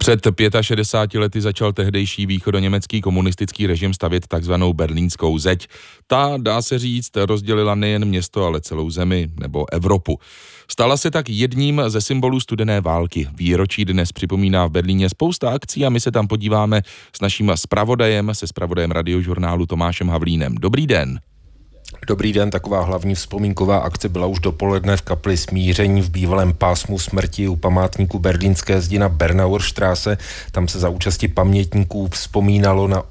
Před 65 lety začal tehdejší východoněmecký komunistický režim stavět takzvanou berlínskou zeď. Ta, dá se říct, rozdělila nejen město, ale celou zemi nebo Evropu. Stala se tak jedním ze symbolů studené války. Výročí dnes připomíná v Berlíně spousta akcí a my se tam podíváme s naším zpravodajem, Radiožurnálu Tomášem Havlínem. Dobrý den. Dobrý den, taková hlavní vzpomínková akce byla už dopoledne v kapli Smíření v bývalém pásmu smrti u památníku berlínské zdi na Bernauer Straße. Tam se za účasti pamětníků vzpomínalo na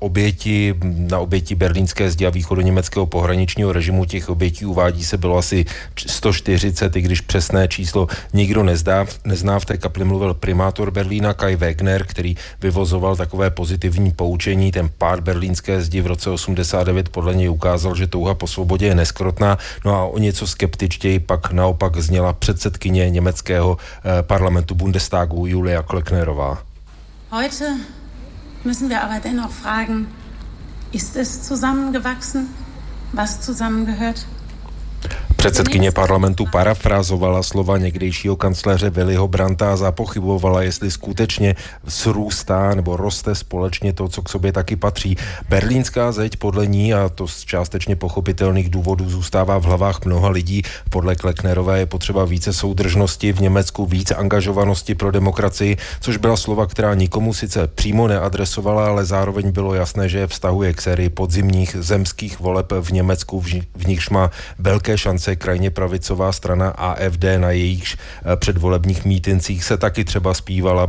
oběti berlínské zdi a východoněmeckého pohraničního režimu. Těch obětí, uvádí se, bylo asi 140, i když přesné číslo nikdo nezná. V té kapli mluvil primátor Berlína Kai Wegner, který vyvozoval takové pozitivní poučení. Ten pád berlínské zdi v roce 89 podle něj ukázal, že touha po svobodě je neskrotná, no a o něco skeptičtěji pak naopak zněla předsedkyně německého parlamentu Bundestagu Julia Klöcknerová. Heute müssen wir aber dennoch fragen, ist es zusammengewachsen, was zusammengehört? Předsedkyně parlamentu parafrázovala slova někdejšího kancléře Willyho Brandta a zapochybovala, jestli skutečně srůstá nebo roste společně to, co k sobě taky patří. Berlínská zeď podle ní, a to z částečně pochopitelných důvodů, zůstává v hlavách mnoha lidí. Podle Klöcknerové je potřeba více soudržnosti v Německu, více angažovanosti pro demokracii, což byla slova, která nikomu sice přímo neadresovala, ale zároveň bylo jasné, že je vztahuje k sérii podzimních zemských voleb v Německu, v nichž má velké šance krajně pravicová strana AfD, na jejichž předvolebních mítincích se taky třeba zpívala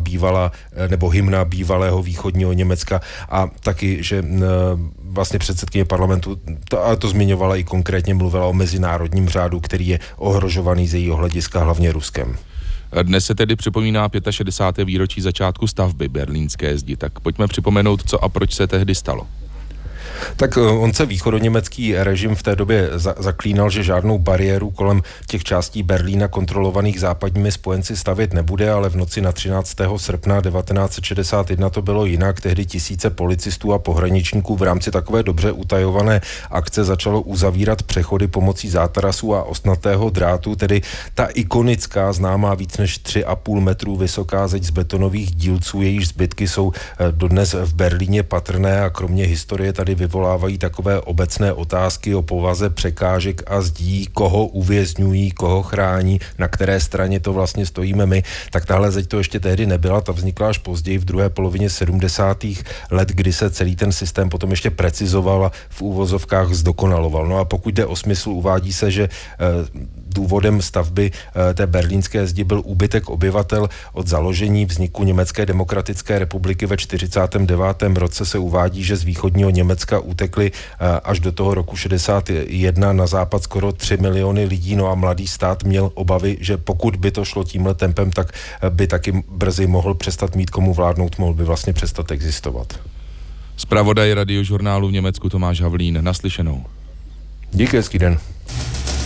hymna bývalého východního Německa a taky, že vlastně předsedkyně parlamentu to zmiňovala i konkrétně, mluvila o mezinárodním řádu, který je ohrožovaný z jejího hlediska hlavně Ruskem. Dnes se tedy připomíná 65. výročí začátku stavby berlínské zdi. Tak pojďme připomenout, co a proč se tehdy stalo. Tak on se východoněmecký režim v té době zaklínal, že žádnou bariéru kolem těch částí Berlína kontrolovaných západními spojenci stavět nebude, ale v noci na 13. srpna 1961 to bylo jinak. Tehdy tisíce policistů a pohraničníků v rámci takové dobře utajované akce začalo uzavírat přechody pomocí zátarasů a ostnatého drátu, tedy ta ikonická, známá víc než 3,5 metru vysoká zeď z betonových dílců, jejíž zbytky jsou dodnes v Berlíně patrné a kromě historie tady vyvolávají takové obecné otázky o povaze překážek a zdí, koho uvězňují, koho chrání, na které straně to vlastně stojíme my. Tak tahle zeď to ještě tehdy nebyla, ta vznikla až později v druhé polovině 70. let, kdy se celý ten systém potom ještě precizoval a v úvozovkách zdokonaloval. No a pokud jde o smysl, uvádí se, že důvodem stavby té berlínské zdi byl úbytek obyvatel od založení vzniku Německé demokratické republiky ve 49. roce. Se uvádí, že z východního Německa utekli až do toho roku 61 na západ skoro 3 miliony lidí, no a mladý stát měl obavy, že pokud by to šlo tímhle tempem, tak by taky brzy mohl přestat mít komu vládnout, mohl by vlastně přestat existovat. Zpravodaj Radiožurnálu v Německu Tomáš Havlín, naslyšenou. Díky, hezký den.